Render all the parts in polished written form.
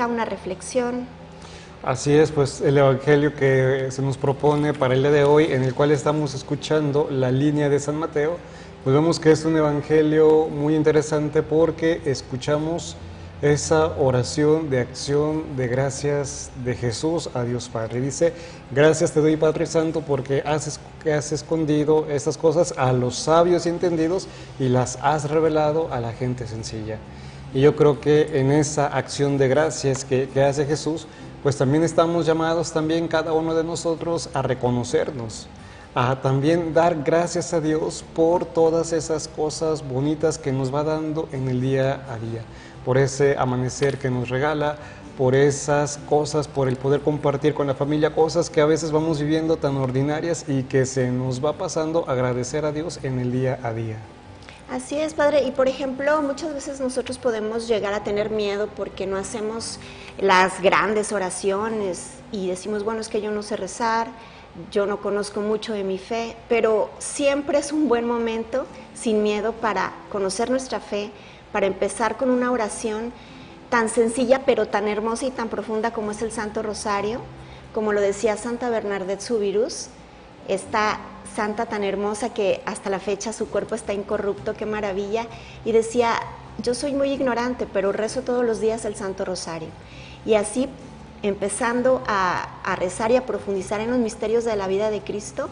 música, una reflexión. Así es, pues el evangelio que se nos propone para el día de hoy, en el cual estamos escuchando la línea de San Mateo, pues vemos que es un evangelio muy interesante porque escuchamos esa oración de acción de gracias de Jesús a Dios Padre. Dice: gracias te doy, Padre Santo, porque has escondido estas cosas a los sabios y entendidos y las has revelado a la gente sencilla. Y yo creo que en esa acción de gracias que hace Jesús, pues también estamos llamados también cada uno de nosotros a reconocernos, a también dar gracias a Dios por todas esas cosas bonitas que nos va dando en el día a día, por ese amanecer que nos regala, por esas cosas, por el poder compartir con la familia cosas que a veces vamos viviendo tan ordinarias y que se nos va pasando agradecer a Dios en el día a día. Así es, Padre. Y por ejemplo, muchas veces nosotros podemos llegar a tener miedo porque no hacemos las grandes oraciones y decimos, bueno, es que yo no sé rezar, yo no conozco mucho de mi fe, pero siempre es un buen momento, sin miedo, para conocer nuestra fe, para empezar con una oración tan sencilla pero tan hermosa y tan profunda como es el Santo Rosario, como lo decía Santa Bernadette Soubirous, esta santa tan hermosa que hasta la fecha su cuerpo está incorrupto, qué maravilla, y decía, yo soy muy ignorante, pero rezo todos los días el Santo Rosario. Y así, empezando a rezar y a profundizar en los misterios de la vida de Cristo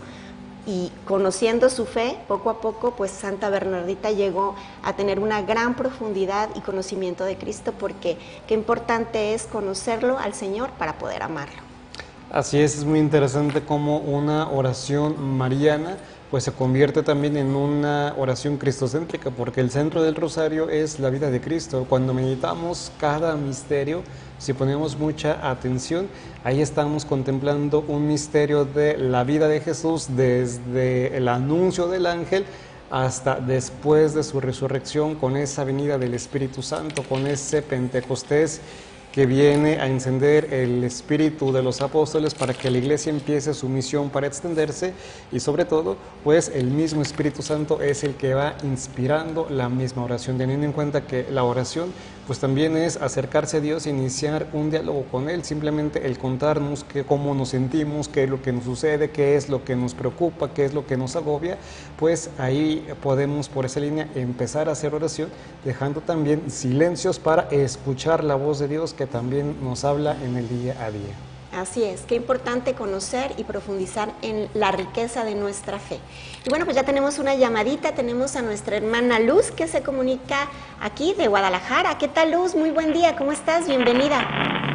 y conociendo su fe, poco a poco, pues Santa Bernardita llegó a tener una gran profundidad y conocimiento de Cristo, porque qué importante es conocerlo al Señor para poder amarlo. Así es muy interesante cómo una oración mariana pues se convierte también en una oración cristocéntrica, porque el centro del rosario es la vida de Cristo. Cuando meditamos cada misterio, si ponemos mucha atención, ahí estamos contemplando un misterio de la vida de Jesús desde el anuncio del ángel hasta después de su resurrección, con esa venida del Espíritu Santo, con ese Pentecostés que viene a encender el espíritu de los apóstoles para que la iglesia empiece su misión para extenderse, y sobre todo, pues el mismo Espíritu Santo es el que va inspirando la misma oración, teniendo en cuenta que la oración pues también es acercarse a Dios e iniciar un diálogo con Él, simplemente el contarnos cómo nos sentimos, qué es lo que nos sucede, qué es lo que nos preocupa, qué es lo que nos agobia, pues ahí podemos por esa línea empezar a hacer oración, dejando también silencios para escuchar la voz de Dios que también nos habla en el día a día. Así es, qué importante conocer y profundizar en la riqueza de nuestra fe. Y bueno, pues ya tenemos una llamadita, tenemos a nuestra hermana Luz que se comunica aquí de Guadalajara. ¿Qué tal, Luz? Muy buen día, ¿cómo estás? Bienvenida.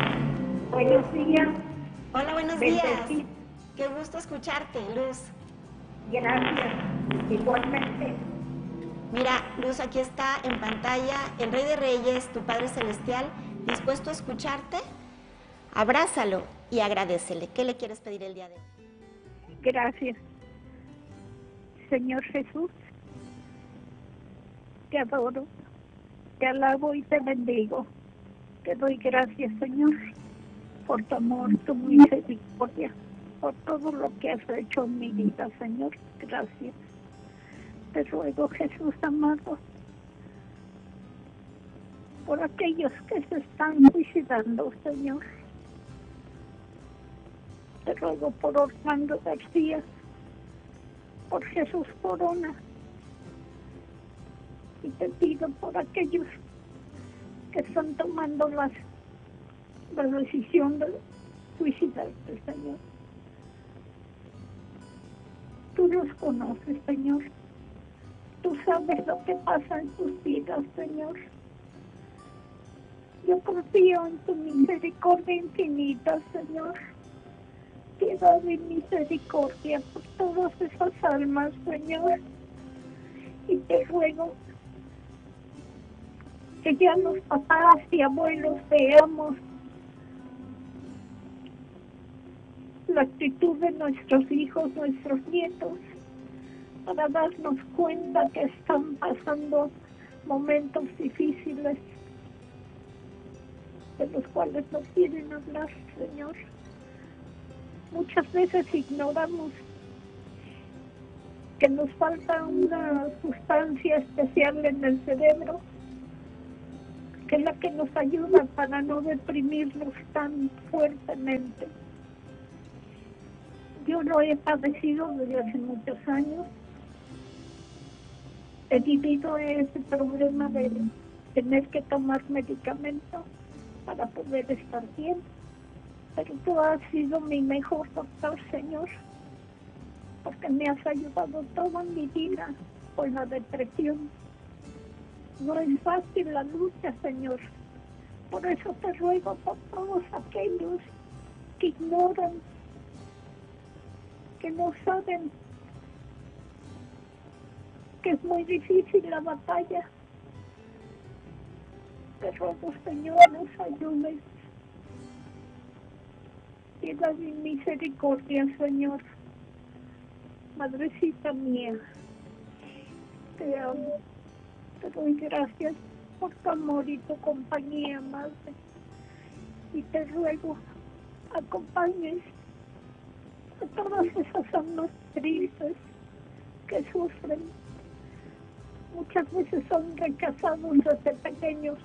Buenos días. Hola, buenos días. Qué gusto escucharte, Luz. Gracias. Igualmente. Mira, Luz, aquí está en pantalla el Rey de Reyes, tu Padre Celestial, dispuesto a escucharte. Abrázalo y agradécele. ¿Qué le quieres pedir el día de hoy? Gracias. Señor Jesús, te adoro, te alabo y te bendigo. Te doy gracias, Señor, por tu amor, tu misericordia, por todo lo que has hecho en mi vida, Señor. Gracias. Te ruego, Jesús amado, por aquellos que se están suicidando, Señor. Te ruego por Orlando García, por Jesús Corona, y te pido por aquellos que están tomando la decisión de suicidarse, Señor. Tú los conoces, Señor. Tú sabes lo que pasa en tus vidas, Señor. Yo confío en tu misericordia infinita, Señor. Piedad y misericordia por todas esas almas, Señor. Y te ruego que ya los papás y abuelos veamos la actitud de nuestros hijos, nuestros nietos, para darnos cuenta que están pasando momentos difíciles de los cuales no quieren hablar, Señor. Muchas veces ignoramos que nos falta una sustancia especial en el cerebro que es la que nos ayuda para no deprimirnos tan fuertemente. Yo lo he padecido desde hace muchos años. He vivido ese problema de tener que tomar medicamentos para poder estar bien. Pero tú has sido mi mejor doctor, Señor, porque me has ayudado toda mi vida con la depresión. No es fácil la lucha, Señor. Por eso te ruego por todos aquellos que ignoran, que no saben que es muy difícil la batalla. Te ruego, Señor, nos ayudes. Piedad y misericordia, Señor. Madrecita mía, te amo. Te doy gracias por tu amor y tu compañía, Madre. Y te ruego, acompañes a todas esas almas tristes que sufren. Muchas veces son rechazados desde pequeños.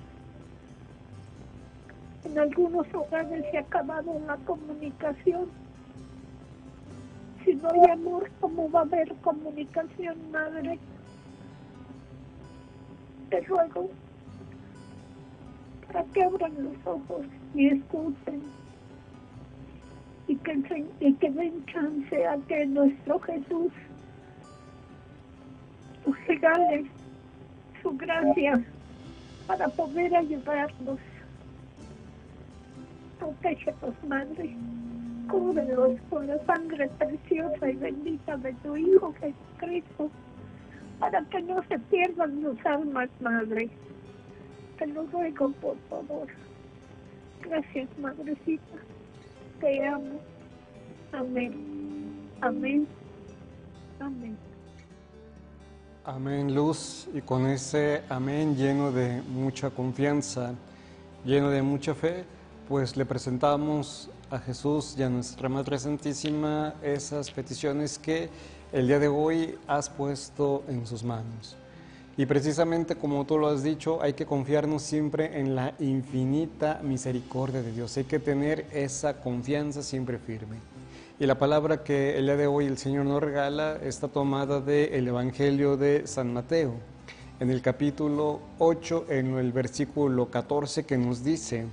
En algunos hogares se ha acabado la comunicación. Si no hay amor, ¿cómo va a haber comunicación, Madre? Te ruego para que abran los ojos y escuchen y que den chance a que nuestro Jesús nos regale su gracia para poder ayudarnos. Protégelos, Madre. Cúbrelos con la sangre preciosa y bendita de tu Hijo Jesucristo, para que no se pierdan sus almas, Madre. Te lo ruego, por favor. Gracias, Madrecita. Te amo. Amén. Amén. Amén. Amén, Luz, y con ese amén lleno de mucha confianza, lleno de mucha fe, pues le presentamos a Jesús y a nuestra Madre Santísima esas peticiones que el día de hoy has puesto en sus manos. Y precisamente como tú lo has dicho, hay que confiarnos siempre en la infinita misericordia de Dios. Hay que tener esa confianza siempre firme. Y la palabra que el día de hoy el Señor nos regala está tomada del Evangelio de San Mateo, en el capítulo 8, en el versículo 14, que nos dice: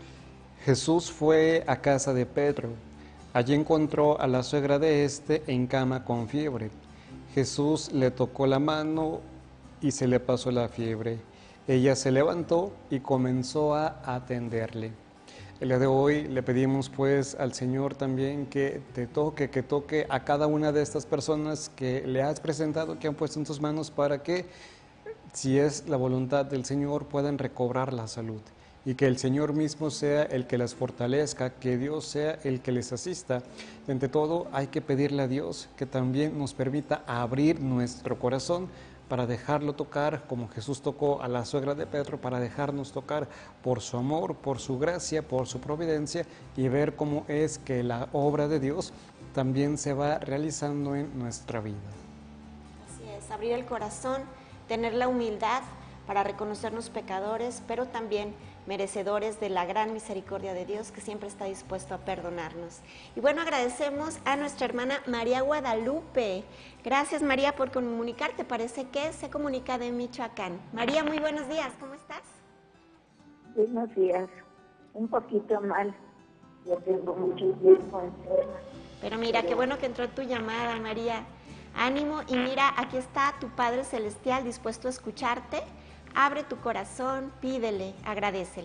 Jesús fue a casa de Pedro. Allí encontró a la suegra de éste en cama con fiebre. Jesús le tocó la mano y se le pasó la fiebre. Ella se levantó y comenzó a atenderle. El día de hoy le pedimos pues al Señor también que toque a cada una de estas personas que le has presentado, que han puesto en tus manos, para que, si es la voluntad del Señor, puedan recobrar la salud. Y que el Señor mismo sea el que las fortalezca, que Dios sea el que les asista. Ante todo, hay que pedirle a Dios que también nos permita abrir nuestro corazón para dejarlo tocar, como Jesús tocó a la suegra de Pedro, para dejarnos tocar por su amor, por su gracia, por su providencia, y ver cómo es que la obra de Dios también se va realizando en nuestra vida. Así es, abrir el corazón, tener la humildad para reconocernos pecadores, pero también merecedores de la gran misericordia de Dios, que siempre está dispuesto a perdonarnos. Y bueno, agradecemos a nuestra hermana María Guadalupe. Gracias, María, por comunicarte. Parece que se comunica de Michoacán. María, muy buenos días, ¿cómo estás? Buenos días, un poquito mal, yo tengo mucho tiempo enferma. Pero mira, qué bueno que entró tu llamada, María. Ánimo, y mira, aquí está tu Padre Celestial dispuesto a escucharte. Abre tu corazón, pídele, agradécele.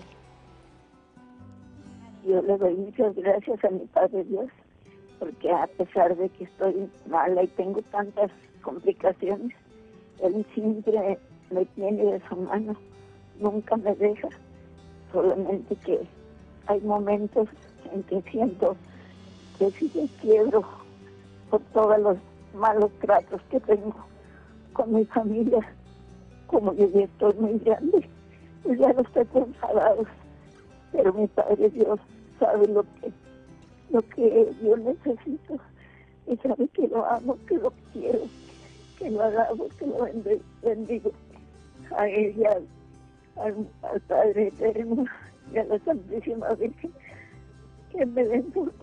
Yo le doy muchas gracias a mi Padre Dios, porque a pesar de que estoy mala y tengo tantas complicaciones, Él siempre me tiene de su mano, nunca me deja. Solamente que hay momentos en que siento que sí me quiebro por todos los malos tratos que tengo con mi familia. Como yo ya estoy muy grande, pues ya no estoy enfadados, pero mi Padre Dios sabe lo que yo necesito, y sabe que lo amo, que lo quiero, que lo alabo, que lo bendigo a ella, al Padre Eterno y a la Santísima Virgen que me den